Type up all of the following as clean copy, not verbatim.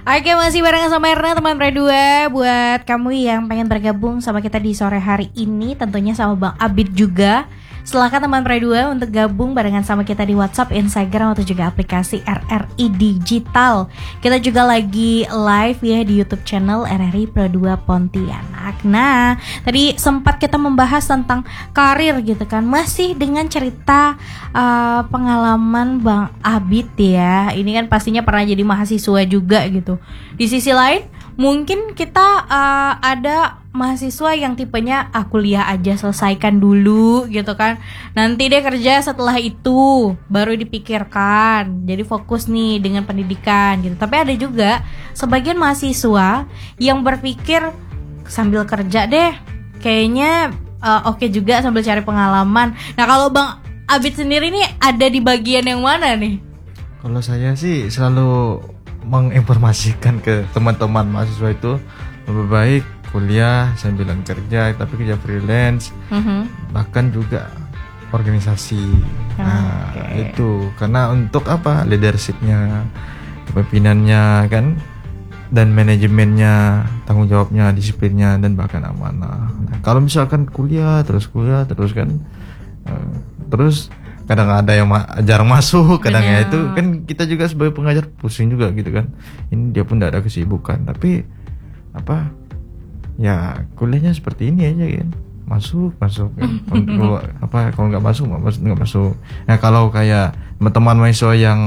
Oke, masih bareng sama Erna teman Pre2. Buat kamu yang pengen bergabung sama kita di sore hari ini, tentunya sama Bang Abid juga, silakan teman Pre2 untuk gabung barengan sama kita di WhatsApp, Instagram, atau juga aplikasi RRI Digital. Kita juga lagi live ya di YouTube channel RRI Pre2 Pontianak. Nah, tadi sempat kita membahas tentang karir gitu kan, masih dengan cerita pengalaman Bang Abid ya. Ini kan pastinya pernah jadi mahasiswa juga gitu. Di sisi lain, mungkin kita ada mahasiswa yang tipenya kuliah aja selesaikan dulu gitu kan. Nanti deh kerja setelah itu baru dipikirkan. Jadi fokus nih dengan pendidikan gitu. Tapi ada juga sebagian mahasiswa yang berpikir sambil kerja deh. Kayaknya oke juga sambil cari pengalaman. Nah, kalau Bang Abid sendiri nih ada di bagian yang mana nih? Kalau saya sih selalu menginformasikan ke teman-teman mahasiswa itu lebih baik kuliah sambilan kerja, tapi kerja freelance, bahkan juga organisasi. Nah, itu karena untuk apa? Leadershipnya, kepemimpinannya kan, dan manajemennya, tanggung jawabnya, disiplinnya, dan bahkan amanah. Nah, kalau misalkan kuliah terus kan, terus kadang ada yang jarang masuk, kadang ya itu kan kita juga sebagai pengajar pusing juga gitu kan. Ini dia pun tidak ada kesibukan, tapi apa? Ya kuliahnya seperti ini aja kan, masuk kan. Kalau nggak masuk nggak masuk. Nah, kalau kayak teman-teman mahasiswa yang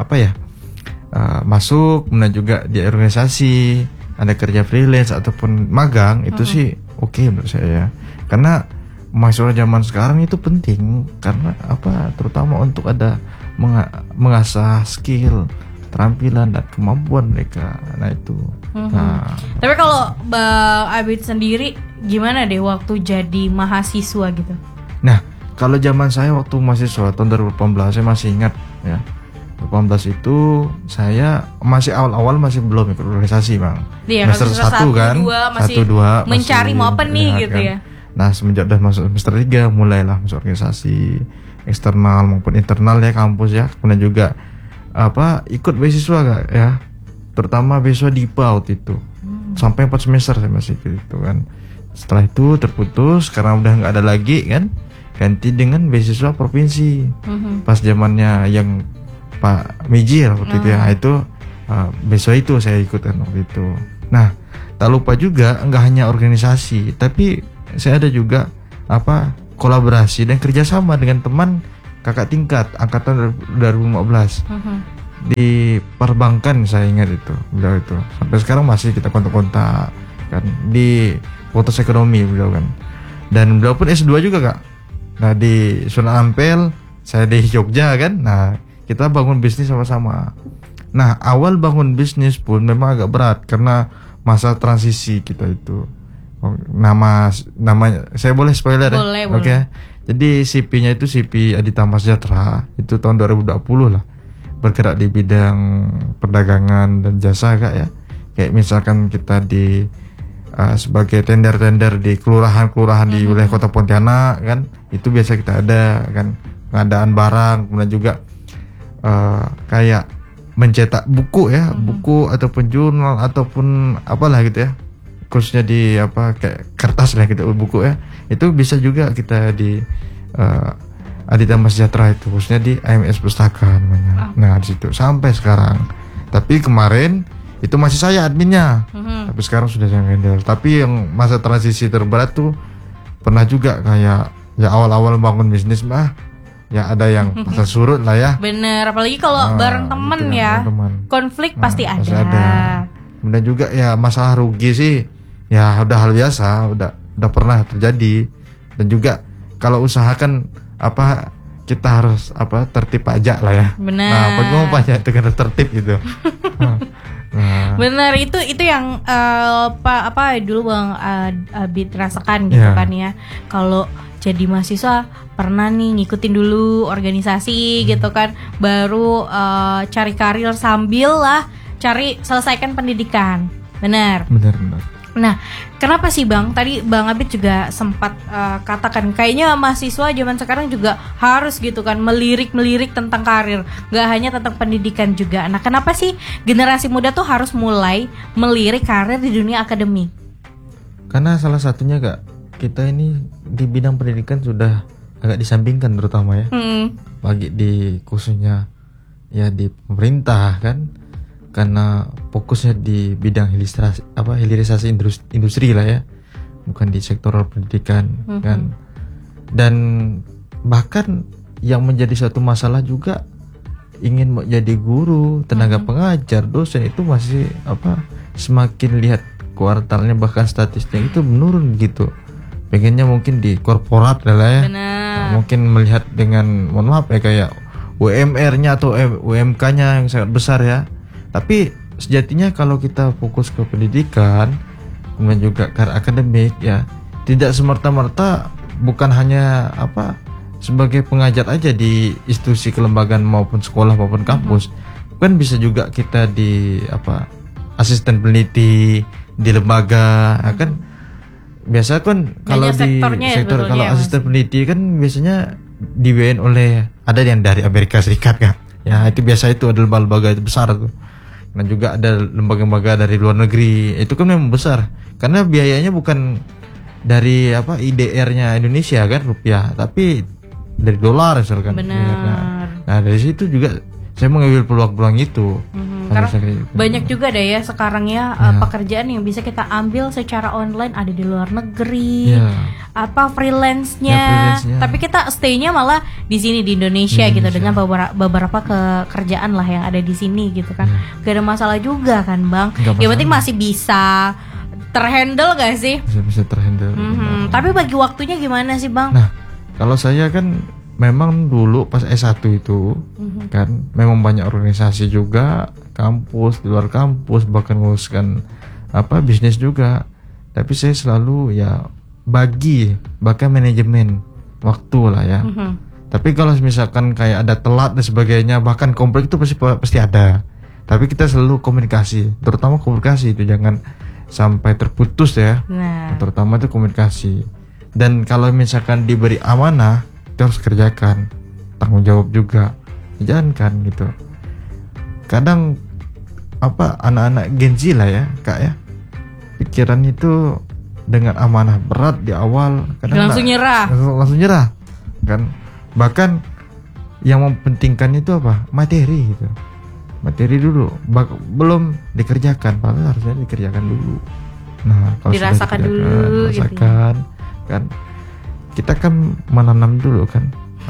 masuk, kemudian juga di organisasi, ada kerja freelance ataupun magang, itu sih oke menurut saya. Karena mahasiswa zaman sekarang itu penting karena terutama untuk ada mengasah skill, keterampilan dan kemampuan mereka. Nah itu. Nah, tapi kalau Bang Abid sendiri gimana deh waktu jadi mahasiswa gitu? Nah, kalau zaman saya waktu mahasiswa tahun 2018, saya masih ingat ya. 2018 itu saya masih awal-awal masih belum ikut organisasi, Bang. Iya, semester 1 kan, 1-2 mencari mau apa nih gitu kan. Ya. Nah, semenjak udah masuk semester 3 mulailah masuk organisasi eksternal maupun internal ya, kampus ya. Kemudian juga ikut beasiswa gak ya, terutama beasiswa DIPA waktu itu. Sampai 4 semester saya masih ikut itu kan. Setelah itu terputus karena udah nggak ada lagi kan, ganti dengan beasiswa provinsi. Pas zamannya yang Pak Mijil waktu itu ya, itu beasiswa itu saya ikut kan waktu itu. Nah, tak lupa juga nggak hanya organisasi, tapi saya ada juga kolaborasi dan kerjasama dengan teman kakak tingkat angkatan 2015 di perbankan. Saya ingat itu beliau itu sampai sekarang masih kita kontak-kontak kan, di Fakultas Ekonomi beliau kan, dan beliau pun S2 juga Kak. Nah, di Sunan Ampel, saya di Jogja kan. Nah, kita bangun bisnis sama-sama. Nah, awal bangun bisnis pun memang agak berat karena masa transisi kita itu. Namanya saya boleh spoiler ya? Oke. Jadi CP-nya itu CP Aditya Sejahtera, itu tahun 2020 lah. Bergerak di bidang perdagangan dan jasa Kak ya. Kayak misalkan kita di sebagai tender-tender di kelurahan-kelurahan di wilayah Kota Pontianak kan, itu biasa kita ada kan, pengadaan barang, kemudian juga kayak mencetak buku ya, buku ataupun jurnal ataupun apalah gitu ya. Khususnya di kayak kertas lah gitu, buku ya, itu bisa juga kita di Aditya Sejahtera itu, khususnya di AMS Pustaka namanya. Nah, di situ sampai sekarang. Tapi kemarin itu masih saya adminnya, tapi sekarang sudah saya handle. Tapi yang masa transisi terberat tuh pernah juga kayak ya awal-awal bangun bisnis ya ada yang pasal surut lah ya. Bener, apalagi kalau bareng temen gitu ya, konflik pasti ada. Kemudian juga ya masalah rugi sih ya udah hal biasa, udah pernah terjadi. Dan juga kalau usahakan kita harus tertib pajak lah ya. Benar. Nah, bagaimana pajak itu kan tertib gitu. Nah. Benar, itu yang dulu Bang Abid rasakan gitu kan ya. Kalau jadi mahasiswa pernah nih ngikutin dulu organisasi gitu kan, baru cari karir sambil lah selesaikan pendidikan. Benar. Nah, kenapa sih Bang? Tadi Bang Abid juga sempat katakan kayaknya mahasiswa zaman sekarang juga harus gitu kan melirik tentang karir, gak hanya tentang pendidikan juga. Nah, kenapa sih generasi muda tuh harus mulai melirik karir di dunia akademik? Karena salah satunya Kak, kita ini di bidang pendidikan sudah agak disampingkan terutama ya. Bagi di khususnya ya di pemerintah kan, karena fokusnya di bidang hilirisasi industri lah ya, bukan di sektoral pendidikan kan. Dan bahkan yang menjadi suatu masalah juga, ingin menjadi guru, tenaga pengajar, dosen itu masih semakin lihat kuartalnya bahkan statistiknya itu menurun gitu. Pengennya mungkin di korporat lah ya. Benar. Mungkin melihat dengan mohon maaf ya kayak UMR-nya atau UMK-nya yang sangat besar ya. Tapi sejatinya kalau kita fokus ke pendidikan kemudian juga karir akademik ya, tidak semerta-merta bukan hanya sebagai pengajar aja di institusi kelembagaan maupun sekolah maupun kampus. Kan bisa juga kita di asisten peneliti di lembaga kan. Biasa kan kalau di sektor kalau asisten peneliti kan biasanya dibiayain oleh ada yang dari Amerika Serikat kan. Ya itu biasa, itu ada lembaga itu besar tuh. Dan juga ada lembaga-lembaga dari luar negeri, itu kan memang besar karena biayanya bukan dari IDR-nya Indonesia kan, rupiah, tapi dari dolar misalkan. Benar. Nah dari situ juga saya mengambil peluang-peluang itu. Karena banyak juga deh ya sekarang ya pekerjaan yang bisa kita ambil secara online, ada di luar negeri, freelance-nya. Tapi kita stay-nya malah di sini di Indonesia gitu, dengan beberapa kerjaan lah yang ada di sini gitu kan. Gak ada masalah juga kan Bang. Yang penting masih bisa terhandle gak sih? Bisa terhandle. Tapi bagi waktunya gimana sih Bang? Nah, kalau saya kan memang dulu pas S1 itu kan memang banyak organisasi juga, kampus, di luar kampus, bahkan nguruskan bisnis juga. Tapi saya selalu ya bahkan manajemen waktu lah ya. Tapi kalau misalkan kayak ada telat dan sebagainya, bahkan konflik itu pasti ada. Tapi kita selalu komunikasi, terutama komunikasi itu jangan sampai terputus ya. Terutama itu komunikasi. Dan kalau misalkan diberi amanah, kita harus kerjakan, tanggung jawab juga, jalankan gitu. Kadang anak-anak Gen Z lah ya Kak ya, pikiran itu dengan amanah berat di awal kadang langsung nyerah kan. Bahkan yang mempentingkan itu materi gitu, materi dulu belum dikerjakan, padahal harusnya dikerjakan dulu. Nah kalau dirasakan dulu rasakan gitu. Kan kita kan menanam dulu kan,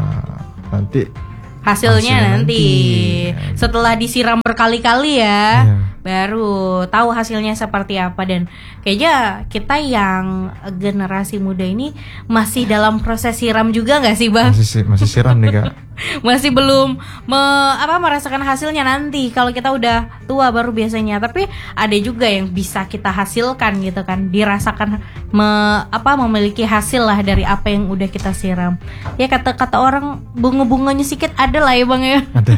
nanti hasilnya nanti setelah disiram berkali-kali ya, baru tahu hasilnya seperti apa. Dan kayaknya kita yang generasi muda ini masih dalam proses siram juga nggak sih Bang? Masih siram nih Kak. Masih belum merasakan hasilnya, nanti kalau kita udah tua baru biasanya. Tapi ada juga yang bisa kita hasilkan gitu kan, dirasakan memiliki hasil lah dari apa yang udah kita siram. Ya kata orang bunga-bunganya sedikit ada lah ya Bang ya. Ada.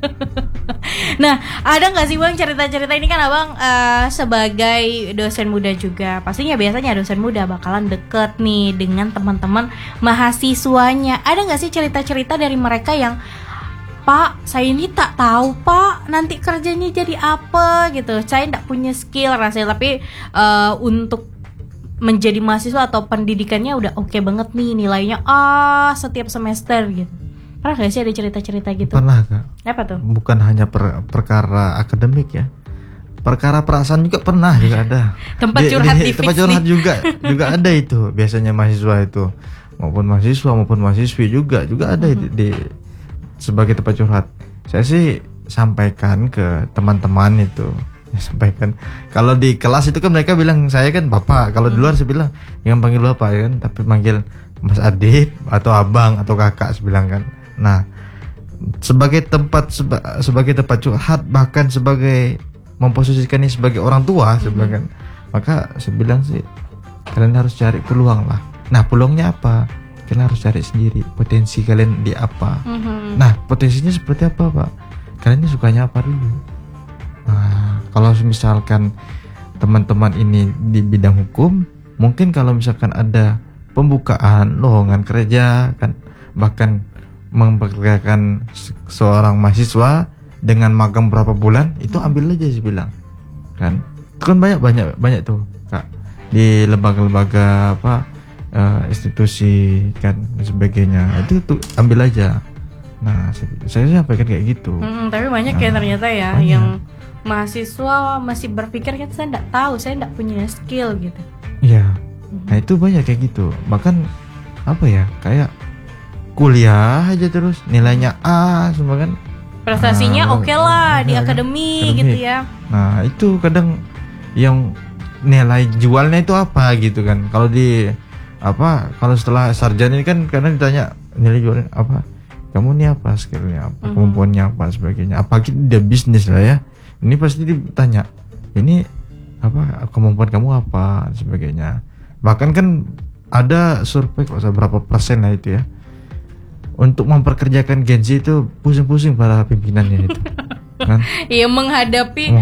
Nah, ada nggak sih Bang cerita-cerita ini kan Abang sebagai dosen muda juga, pastinya biasanya dosen muda bakalan deket nih dengan teman-teman mahasiswanya. Ada nggak sih cerita-cerita dari mereka yang Pak, saya ini tak tahu Pak nanti kerjanya jadi apa gitu, saya tidak punya skill rasanya, tapi untuk menjadi mahasiswa atau pendidikannya udah oke banget nih, nilainya setiap semester gitu. Pernah gak sih ada cerita-cerita gitu? Pernah Kak. Apa tuh? Bukan hanya perkara akademik ya, perkara perasaan juga pernah juga ada. Tempat curhat di tempat curhat juga ada itu. Biasanya mahasiswa itu maupun mahasiswa maupun mahasiswi juga ada di sebagai tempat curhat. Saya sih sampaikan ke teman-teman itu, sampaikan. Kalau di kelas itu kan mereka bilang saya kan bapak, kalau di luar saya bilang jangan panggil bapak ya kan, tapi manggil Mas Adit atau abang atau kakak saya bilang kan. Nah, sebagai tempat curhat, bahkan sebagai memposisikan ini sebagai orang tua saya bilang kan, maka saya bilang sih kalian harus cari peluang lah. Nah, peluangnya apa? Kalian harus cari sendiri potensi kalian di apa. Nah, potensinya seperti apa Pak? Kalian ini sukanya apa dulu? Nah, kalau misalkan teman-teman ini di bidang hukum, mungkin kalau misalkan ada pembukaan lowongan kerja kan, bahkan mempekerjakan seorang mahasiswa dengan magang berapa bulan, itu ambil aja sih bilang kan. Itu kan banyak tuh Kak, di lembaga-lembaga institusi kan dan sebagainya, itu tuh ambil aja. Nah saya sampaikan kayak gitu. Tapi banyak ya ternyata ya banyak. yang mahasiswa masih berpikir kan saya nggak tahu, saya nggak punya skill gitu. Iya. Nah itu banyak kayak gitu. Bahkan apa ya, kayak kuliah aja terus nilainya A semua kan. Prestasinya oke lah di akademi gitu ya. Nah itu kadang yang nilai jualnya itu apa gitu kan. Kalau setelah sarjana ini kan kadang ditanya nilai jualnya apa, kamu ini apa, skillnya apa, kemampuannya apa, sebagainya. Apalagi dia bisnis lah ya, ini pasti ditanya ini apa, kemampuan kamu apa, sebagainya. Bahkan kan ada survei kok berapa persen lah itu ya, untuk memperkerjakan Gen Z itu pusing-pusing para pimpinannya itu kan. Iya, menghadapi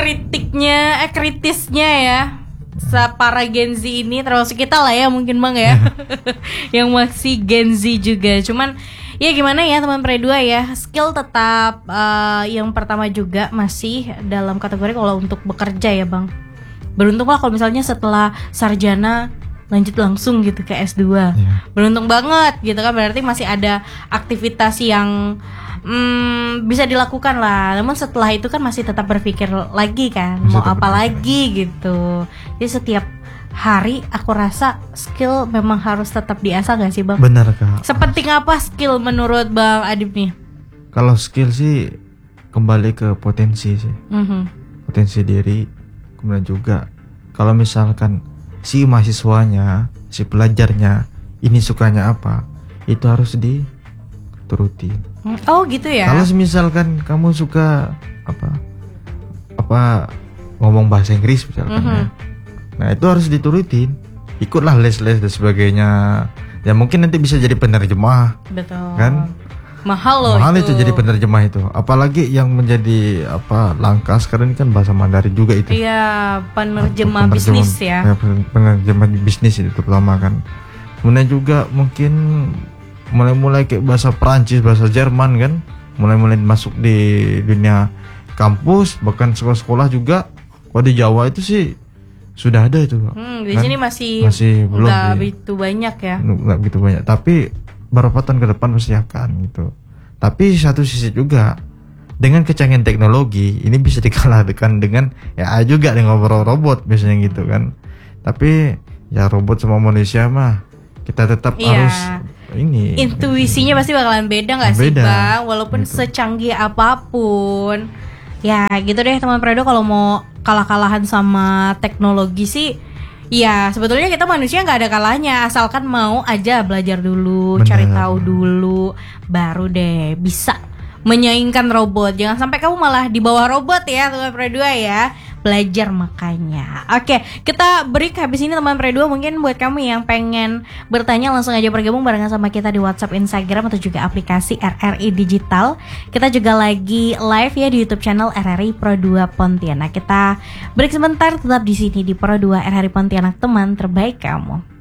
kritisnya ya para Gen Z ini, termasuk kita lah ya mungkin Bang ya. Yang masih Gen Z juga. Cuman ya gimana ya teman Pre 2 ya, skill tetap yang pertama juga masih dalam kategori kalau untuk bekerja ya Bang. Beruntung lah kalau misalnya setelah sarjana lanjut langsung gitu ke S2. Beruntung banget gitu kan, berarti masih ada aktivitas yang bisa dilakukan lah. Namun setelah itu kan masih tetap berpikir lagi kan, mau apa lagi gitu. Jadi setiap hari aku rasa skill memang harus tetap diasah gak sih Bang? Benar Kak. Sepenting apa skill menurut Bang Adib nih? Kalau skill sih kembali ke potensi sih. Potensi diri. Kemudian juga kalau misalkan si mahasiswanya, si pelajarnya ini sukanya apa, itu harus dituruti. Oh gitu ya. Kalau misalkan kamu suka apa ngomong bahasa Inggris misalkan ya, nah itu harus diturutin. Ikutlah les-les dan sebagainya. Ya mungkin nanti bisa jadi penerjemah. Betul. Kan? Mahal itu jadi penerjemah itu. Apalagi yang menjadi langka sekarang ini kan bahasa Mandarin juga itu. Iya, penerjemah bisnis ya. Penerjemah bisnis itu terutama kan. Kemudian juga mungkin mulai kayak bahasa Perancis, bahasa Jerman kan, mulai masuk di dunia kampus, bahkan sekolah-sekolah juga. Kalau di Jawa itu sih sudah ada itu. Di sini masih belum nggak begitu banyak ya. Nggak begitu banyak, tapi beberapa tahun ke depan pasti akan gitu. Tapi satu sisi juga dengan kecanggihan teknologi ini bisa dikalahkan dengan AI juga, dengan robot biasanya gitu kan. Tapi ya robot sama manusia mah kita tetap harus ini. Intuisinya pasti bakalan beda nggak sih Bang? Walaupun gitu. Secanggih apapun. Ya gitu deh teman Pre 2, kalau mau kalah-kalahan sama teknologi sih, ya sebetulnya kita manusia nggak ada kalahnya, asalkan mau aja belajar dulu. Bener. Cari tahu dulu, baru deh bisa menyaingkan robot. Jangan sampai kamu malah di bawah robot ya teman Pre 2 ya. Belajar makanya. Oke, kita break habis ini teman Pre 2. Mungkin buat kamu yang pengen bertanya langsung aja bergabung barengan sama kita di WhatsApp, Instagram, atau juga aplikasi RRI Digital. Kita juga lagi live ya di YouTube channel RRI Pro 2 Pontianak. Kita break sebentar, tetap di sini di Pro 2 RRI Pontianak, teman terbaik kamu.